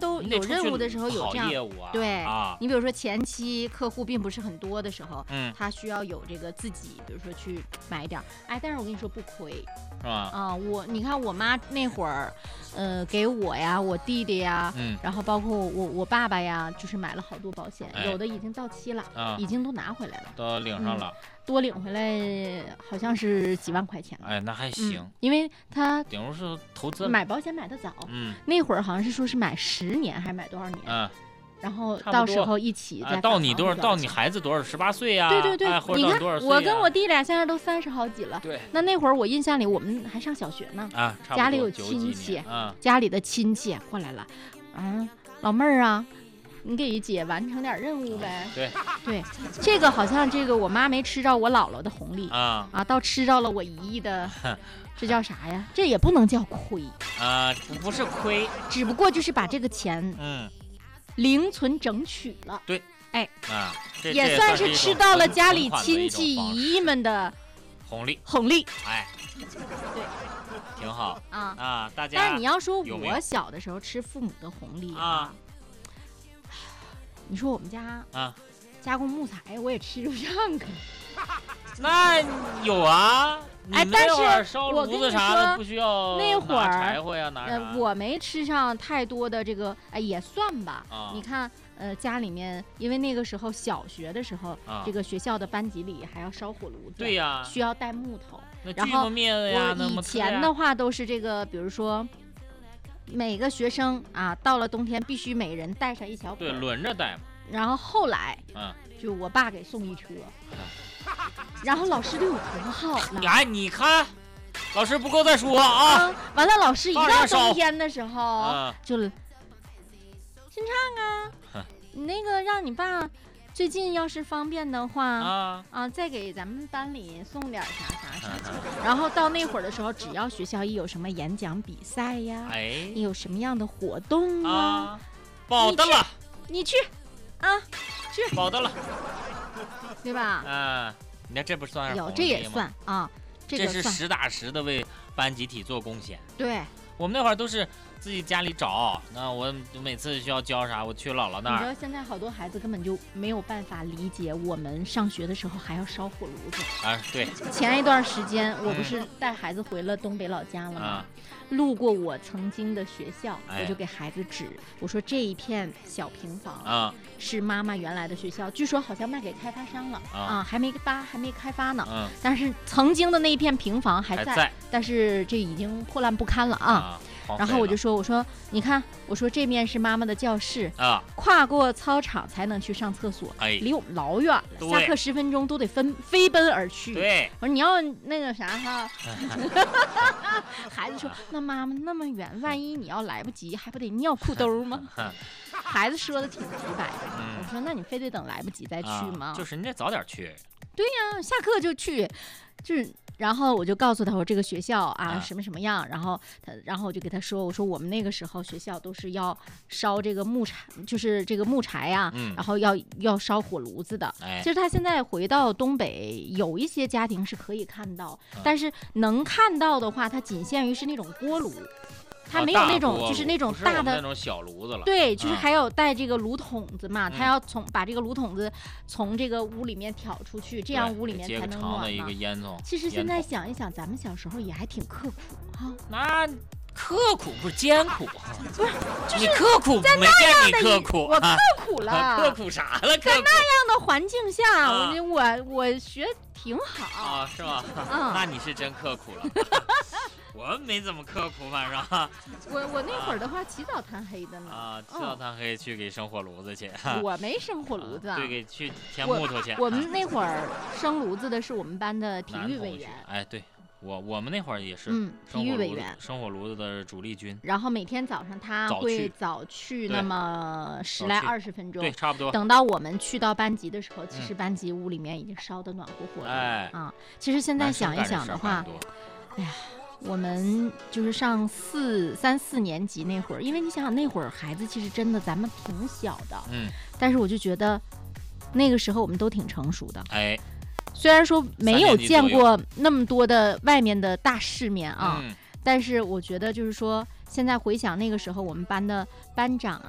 都有任务的时候有这样业务啊。 对啊， 你比如说前期客户并不是很多的时候， 嗯， 他需要有这个自己，比如说去买一点，哎，但是我跟你说不亏， 是吧？ 啊，你看我妈那会儿，给我呀，我弟弟呀，然后包括我爸爸呀，就是买了好多保险，有的已经到期了，已经都拿回来了， 都领上了， 多领回来好像是几万块钱。 哎，那还行， 因为他顶多是投资买保险买的早，那会儿好像是说是买10年还是买多少年，然后到时候一起再到你多少，到你孩子多少18岁呀？ 对对对，你看我跟我弟俩现在都30好几了。 对， 那会儿我印象里我们还上小学呢，家里有亲戚，家里的亲戚过来了，老妹儿啊，你给姐完成点任务呗。对，这个好像这个我妈没吃着我姥姥的红利倒吃着了我姨的。这叫啥呀？这也不能叫亏不是亏， 只不过就是把这个钱零存整取了。 对， 哎也算是吃到了家里亲戚姨们的红利。 哎，对，挺好大家。 但是你要说我小的时候吃父母的红利你说我们家加工木材我也吃不上个。 那有啊， 但是我跟你说，不需要那会儿柴火呀， 我没吃上太多的这个，也算吧。你看，家里面，因为那个时候小学的时候，这个学校的班级里还要烧火炉子， 对呀， 需要带木头。 然后我以前的话都是这个，比如说每个学生到了冬天必须每人带上一小捆， 对，轮着带嘛。 然后后来，就我爸给送一车。然后老师对我可好了， 你看，老师不够再说啊。 完了，老师一到冬天的时候，就新畅你那个让你爸最近要是方便的话再给咱们班里送点啥。然后到那会儿的时候，只要学校一有什么演讲比赛呀，你有什么样的活动保的了， 你去去保的了。 对吧？ 你看这不算是有，这也算这是实打实的为班集体做贡献。 对， 我们那会儿都是自己家里找，那我每次需要教啥，我去姥姥那儿。 你知道现在好多孩子根本就没有办法理解，我们上学的时候还要烧火炉子对。 前一段时间我不是带孩子回了东北老家了吗？路过我曾经的学校，我就给孩子指，我说这一片小平房是妈妈原来的学校，据说好像卖给开发商了还没开发呢。但是曾经的那一片平房还在，但是这已经破烂不堪了然后我就说，我说你看，我说这面是妈妈的教室跨过操场才能去上厕所，离我们老远了，下课10分钟都得飞奔而去。 对， 我说你要那个啥孩子说那妈妈那么远，万一你要来不及，还不得尿裤兜吗？孩子说的挺直白的。我说那你非得等来不及再去吗？ 就是你得早点去。 对呀，下课就去，就是。然后我就告诉他，我这个学校什么什么样，然后我就给他说，我说我们那个时候学校都是要烧这个木柴，就是这个木柴然后要烧火炉子的。其实他现在回到东北，有一些家庭是可以看到，但是能看到的话，它仅限于是那种锅炉。它没有那种就是那种大的那种小炉子了， 对，就是还有带这个炉筒子嘛，它要把这个炉筒子从这个屋里面挑出去，这样屋里面才能暖嘛。 一个烟囱。 其实现在想一想，咱们小时候也还挺刻苦那刻苦不是艰苦不是，就是你刻苦在没见你刻苦， 我刻苦了， 刻苦啥了？ 在那样的环境下，我学挺好是吧？那你是真刻苦了。我没怎么刻苦，反正我那会儿的话起早贪黑的呢起早贪黑去给生火炉子去。 我没生火炉子对，给去添木头去。 我们那会儿生炉子的是我们班的体育委员。 对，我们那会儿也是体育委员， 生火炉子的主力军。 然后每天早上他会早去那么10来20分钟， 对，差不多。 等到我们去到班级的时候，其实班级屋里面已经烧得暖和和的其实现在想一想的话，哎呀。我们就是上3、4年级那会儿，因为你想想那会儿孩子其实真的咱们挺小的，但是我就觉得那个时候我们都挺成熟的，虽然说没有见过那么多的外面的大世面但是我觉得就是说现在回想那个时候我们班的班长